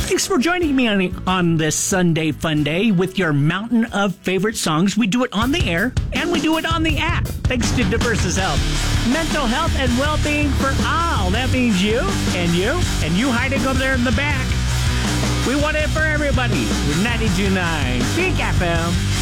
Thanks for joining me on this Sunday Fun Day with your mountain of favorite songs. We do it on the air and we do it on the app. Thanks to Diversus Health. Mental health and well-being for all. That means you and you hiding over there in the back. We want it for everybody with 92.9 Peak FM.